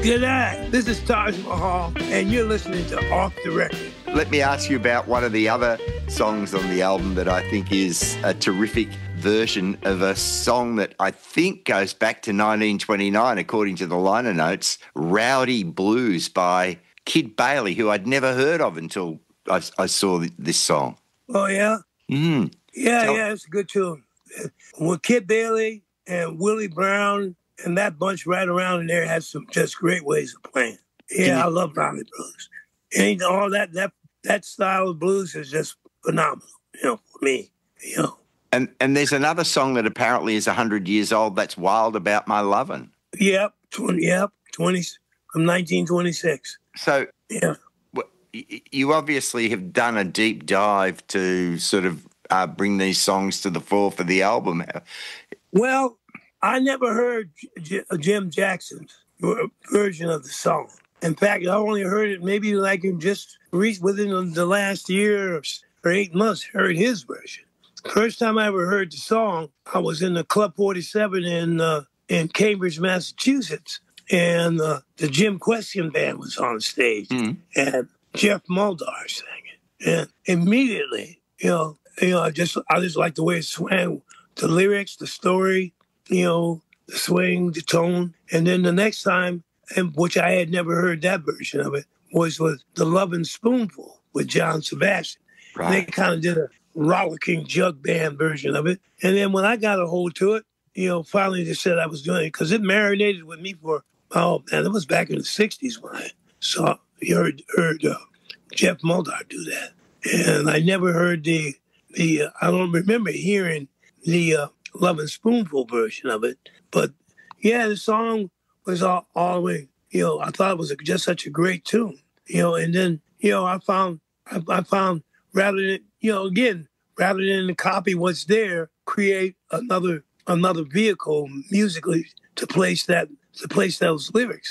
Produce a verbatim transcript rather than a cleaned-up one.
G'day, this is Taj Mahal, and you're listening to Off the Record. Let me ask you about one of the other songs on the album that I think is a terrific version of a song that I think goes back to nineteen twenty-nine, according to the liner notes, Rowdy Blues by Kid Bailey, who I'd never heard of until I, I saw this song. Oh, yeah? Mm. Yeah, Tell- yeah, it's a good tune. With Kid Bailey and Willie Brown and that bunch right around in there had some just great ways of playing. Yeah, you- I love Rowdy Blues. And all that, that, that style of blues is just phenomenal, you know, for me, you know. And and there's another song that apparently is one hundred years old, that's Wild About My Lovin'. Yep, twenty, yep, twenty, from nineteen twenty-six. So Yeah. w- y- you obviously have done a deep dive to sort of uh, bring these songs to the fore for the album. Well, I never heard J- Jim Jackson's ver- version of the song. In fact, I only heard it maybe like in just re- within the last year or, s- or eight months, heard his version. First time I ever heard the song, I was in the Club forty-seven in uh, in Cambridge, Massachusetts, and uh, the Jim Question Band was on stage, Mm. and Jeff Muldar sang it. And immediately, you know, you know, I just I just like the way it swang, the lyrics, the story, you know, the swing, the tone. And then the next time, and which I had never heard that version of it, was with the Lovin' Spoonful with John Sebastian. They Right. kind of did a rollicking jug band version of it. And then when I got a hold to it, you know, finally they said I was doing it because it marinated with me for, oh man, it was back in the sixties when I saw, you heard, heard uh, Jeff Muldar do that. And I never heard the, the uh, I don't remember hearing the uh, Lovin' Spoonful version of it. But yeah, the song was all, all the way, you know, I thought it was a, just such a great tune, you know, and then, you know, I found, I, I found rather than, you know, again, rather than copy what's there, create another another vehicle musically to place that to place those lyrics.